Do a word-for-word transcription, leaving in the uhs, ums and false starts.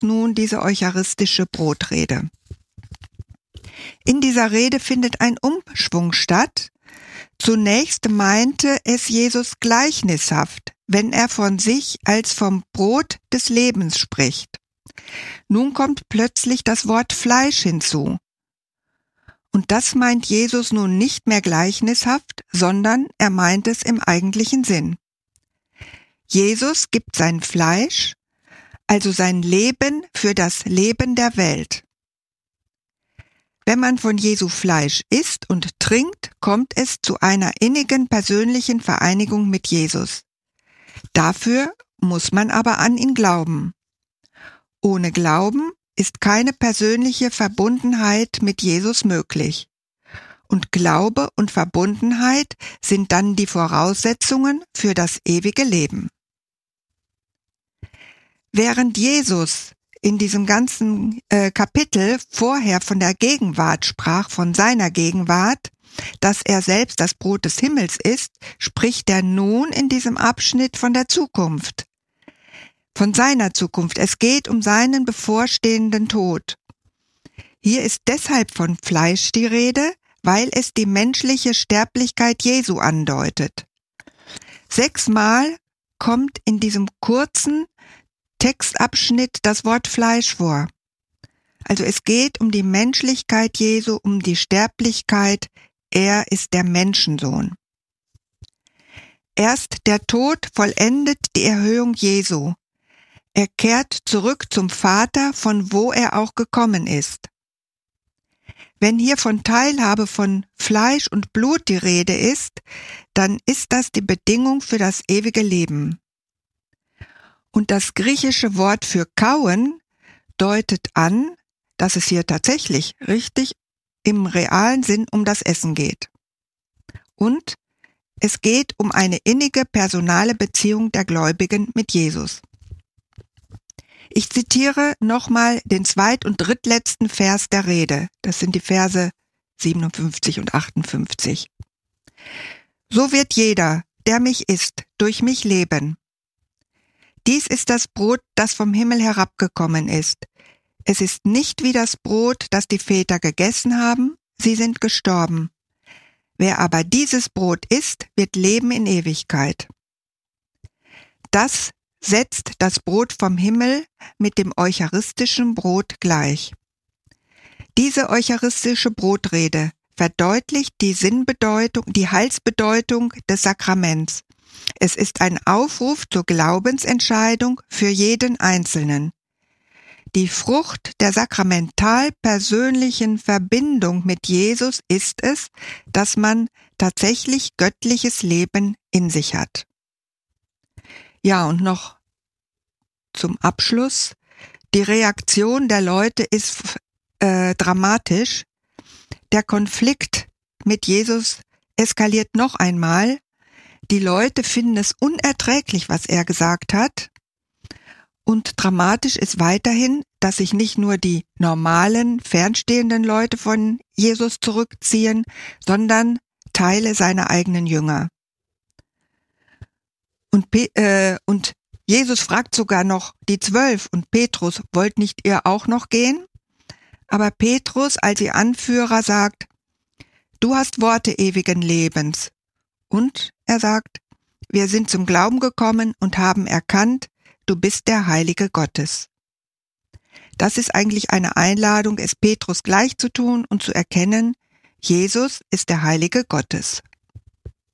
folgt nun diese eucharistische Brotrede. In dieser Rede findet ein Umschwung statt. Zunächst meinte es Jesus gleichnishaft, wenn er von sich als vom Brot des Lebens spricht. Nun kommt plötzlich das Wort Fleisch hinzu. Und das meint Jesus nun nicht mehr gleichnishaft, sondern er meint es im eigentlichen Sinn. Jesus gibt sein Fleisch, also sein Leben für das Leben der Welt. Wenn man von Jesu Fleisch isst und trinkt, kommt es zu einer innigen persönlichen Vereinigung mit Jesus. Dafür muss man aber an ihn glauben. Ohne Glauben ist keine persönliche Verbundenheit mit Jesus möglich. Und Glaube und Verbundenheit sind dann die Voraussetzungen für das ewige Leben. Während Jesus in diesem ganzen äh, Kapitel vorher von der Gegenwart sprach, von seiner Gegenwart, dass er selbst das Brot des Himmels ist, spricht er nun in diesem Abschnitt von der Zukunft. Von seiner Zukunft. Es geht um seinen bevorstehenden Tod. Hier ist deshalb von Fleisch die Rede, weil es die menschliche Sterblichkeit Jesu andeutet. Sechsmal kommt in diesem kurzen Textabschnitt das Wort Fleisch vor. Also es geht um die Menschlichkeit Jesu, um die Sterblichkeit. Er ist der Menschensohn. Erst der Tod vollendet die Erhöhung Jesu. Er kehrt zurück zum Vater, von wo er auch gekommen ist. Wenn hier von Teilhabe von Fleisch und Blut die Rede ist, dann ist das die Bedingung für das ewige Leben. Und das griechische Wort für kauen deutet an, dass es hier tatsächlich richtig im realen Sinn um das Essen geht. Und es geht um eine innige personale Beziehung der Gläubigen mit Jesus. Ich zitiere nochmal den zweit- und drittletzten Vers der Rede. Das sind die Verse siebenundfünfzig und achtundfünfzig. So wird jeder, der mich isst, durch mich leben. Dies ist das Brot, das vom Himmel herabgekommen ist. Es ist nicht wie das Brot, das die Väter gegessen haben, sie sind gestorben. Wer aber dieses Brot isst, wird leben in Ewigkeit. Das setzt das Brot vom Himmel mit dem eucharistischen Brot gleich. Diese eucharistische Brotrede verdeutlicht die Sinnbedeutung, die Heilsbedeutung des Sakraments. Es ist ein Aufruf zur Glaubensentscheidung für jeden Einzelnen. Die Frucht der sakramental persönlichen Verbindung mit Jesus ist es, dass man tatsächlich göttliches Leben in sich hat. Ja, und noch zum Abschluss. Die Reaktion der Leute ist äh, dramatisch. Der Konflikt mit Jesus eskaliert noch einmal. Die Leute finden es unerträglich, was er gesagt hat. Und dramatisch ist weiterhin, dass sich nicht nur die normalen, fernstehenden Leute von Jesus zurückziehen, sondern Teile seiner eigenen Jünger. Und, äh, und Jesus fragt sogar noch die Zwölf und Petrus, wollt nicht ihr auch noch gehen? Aber Petrus als ihr Anführer sagt, du hast Worte ewigen Lebens. Und er sagt, wir sind zum Glauben gekommen und haben erkannt, du bist der Heilige Gottes. Das ist eigentlich eine Einladung, es Petrus gleich zu tun und zu erkennen, Jesus ist der Heilige Gottes.